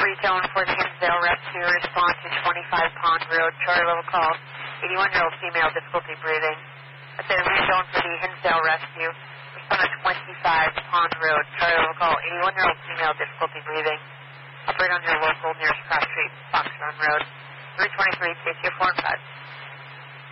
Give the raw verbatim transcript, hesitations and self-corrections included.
Retail for the Hinsdale Rescue. Respond to twenty-five Pond Road. Charlie level call. eighty-one-year-old female, difficulty breathing. I said rezone for the Hinsdale Rescue. Respond to twenty-five Pond Road. Charlie level call. eighty-one-year-old female, difficulty breathing. Operate on your local nearest cross street, Fox Run Road. three twenty-three, K C four and five.